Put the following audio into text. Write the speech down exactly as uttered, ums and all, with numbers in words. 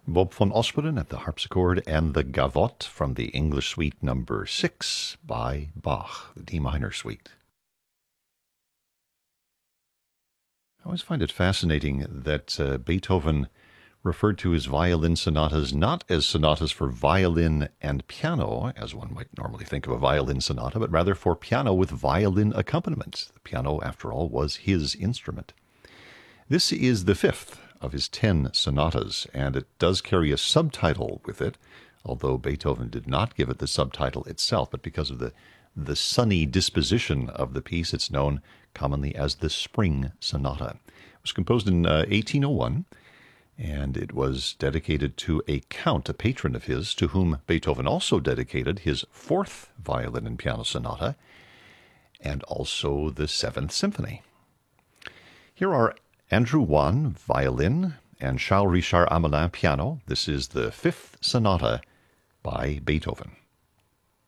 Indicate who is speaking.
Speaker 1: Bob von Osperen at the harpsichord, and the Gavotte from the English Suite number six by Bach, the D minor suite. I always find it fascinating that uh, Beethoven referred to his violin sonatas not as sonatas for violin and piano, as one might normally think of a violin sonata, but rather for piano with violin accompaniment. The piano, after all, was his instrument. This is the fifth of his ten sonatas, and it does carry a subtitle with it, although Beethoven did not give it the subtitle itself, but because of the, the sunny disposition of the piece, it's known commonly as the Spring Sonata. It was composed in uh, eighteen oh one, and it was dedicated to a count, a patron of his, to whom Beethoven also dedicated his fourth violin and piano sonata, and also the Seventh Symphony. Here are Andrew Wan, violin, and Charles Richard Amelin, piano. This is the Fifth Sonata by Beethoven.